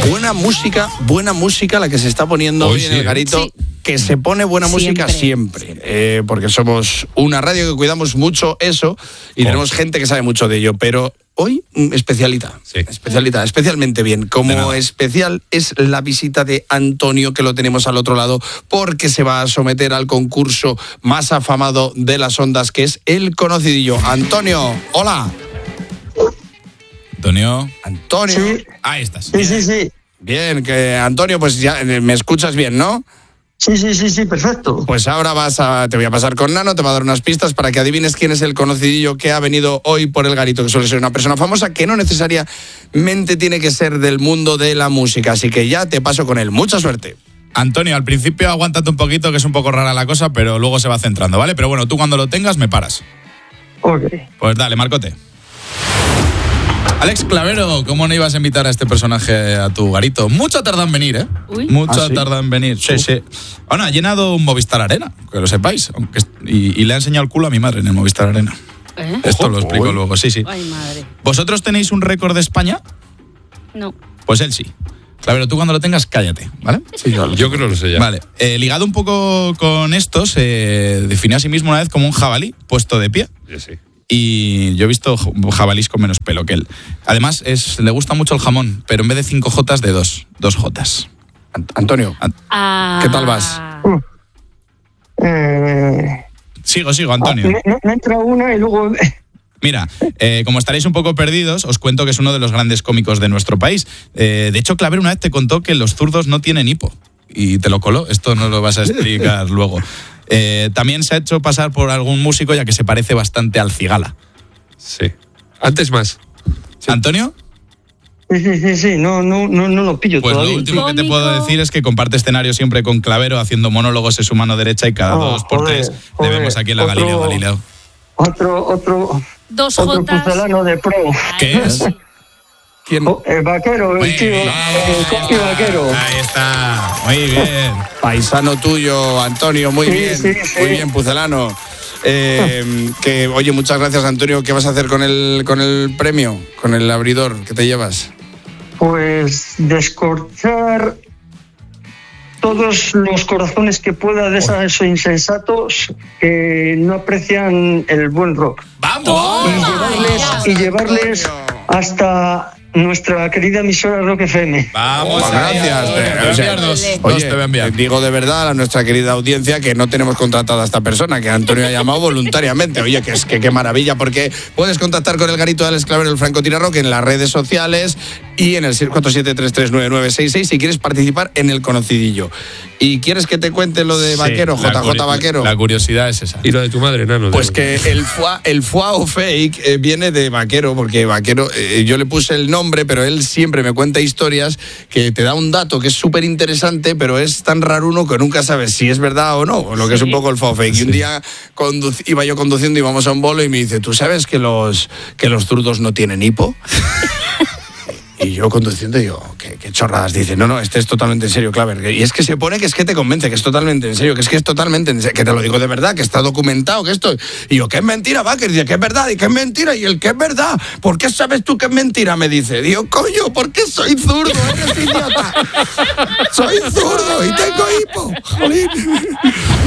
buena música la que se está poniendo hoy en el Garito. Sí. Que se pone buena música siempre. Porque somos una radio que cuidamos mucho eso y tenemos gente que sabe mucho de ello. Pero hoy, especialmente bien. Como especial es la visita de Antonio, que lo tenemos al otro lado, porque se va a someter al concurso más afamado de las ondas, que es El Conocidillo. Antonio, hola. Antonio. Sí. Ahí estás. Sí. Bien, que Antonio, pues ya me escuchas bien, ¿no? Sí, perfecto. Pues ahora te voy a pasar con Nano, te va a dar unas pistas para que adivines quién es el conocidillo que ha venido hoy por el Garito, que suele ser una persona famosa que no necesariamente tiene que ser del mundo de la música. Así que ya te paso con él. Mucha suerte. Antonio, al principio aguántate un poquito, que es un poco rara la cosa, pero luego se va centrando, ¿vale? Pero bueno, tú cuando lo tengas me paras. Ok. Pues dale, Marcote. Alex Clavero, ¿cómo no ibas a invitar a este personaje a tu Garito? Mucho tarda en venir, ¿eh? Mucho tarda en venir. Sí. Bueno, ha llenado un Movistar Arena, que lo sepáis. Y le ha enseñado el culo a mi madre en el Movistar Arena. Esto lo explico luego, sí. Ay, madre. ¿Vosotros tenéis un récord de España? No. Pues él sí. Clavero, tú cuando lo tengas, cállate, ¿vale? Sí, yo creo que lo sé ya. Vale, ligado un poco con esto, se definió a sí mismo una vez como un jabalí puesto de pie. Sí. Y yo he visto jabalís con menos pelo que él. Además, le gusta mucho el jamón, pero en vez de 5 Jotas, de 2 Jotas. Antonio, ¿qué tal vas? Sigo, Antonio. Me entra una y luego... Mira, como estaréis un poco perdidos, os cuento que es uno de los grandes cómicos de nuestro país. De hecho, Clavero una vez te contó que los zurdos no tienen hipo. Y te lo coló. Esto no lo vas a explicar luego. También se ha hecho pasar por algún músico, ya que se parece bastante al Cigala. Sí. Antes más. Sí. ¿Antonio? Sí, no lo pillo pues todavía. Lo último que te puedo decir es que comparte escenario siempre con Clavero, haciendo monólogos en su mano derecha, y cada 2 por 3 le vemos aquí en la Galileo. Otro pucelano de pro. ¿Qué es? ¿Quién? El vaquero, el tío, el Coqui Vaquero. Ahí está, muy bien. Paisano tuyo, Antonio, muy bien. Muy bien, pucelano. Oye, muchas gracias, Antonio. ¿Qué vas a hacer con el premio, con el abridor que te llevas? Pues descorchar todos los corazones que pueda de esos insensatos que no aprecian el buen rock. ¡Vamos! Y llevarles hasta nuestra querida emisora Rock FM. Vamos, gracias. Oye, digo de verdad a nuestra querida audiencia que no tenemos contratada a esta persona, que Antonio ha llamado voluntariamente. Oye, que qué maravilla, porque puedes contactar con el Garito de Alex Clavero, el Francotirador Rock, en las redes sociales y en el 647-339966 si quieres participar en el conocidillo. ¿Y quieres que te cuente lo de Vaquero, JJ Vaquero? La curiosidad es esa. Y lo de tu madre, Nano. Pues que el foie o fake viene de Vaquero, porque Vaquero, yo le puse el nombre, pero él siempre me cuenta historias que te da un dato que es súper interesante, pero es tan raruno que nunca sabes si es verdad o no, lo que es un poco el foie o fake. Y un día iba yo conduciendo, íbamos a un bolo y me dice, ¿tú sabes que los zurdos no tienen hipo? Y yo conduciendo digo, ¿qué chorradas? Dice, no, este es totalmente en serio, Claver. Y es que se pone que es que te convence, que es totalmente en serio, que es totalmente en serio, que te lo digo de verdad, que está documentado, que esto... Y yo, ¿qué es mentira, Vaquer? Dice, ¿qué es verdad? ¿Y qué es mentira? Y el ¿qué es verdad? ¿Por qué sabes tú que es mentira? Me dice. Digo, coño, ¿por qué soy zurdo? Eres idiota. Soy zurdo y tengo hipo. Jolín.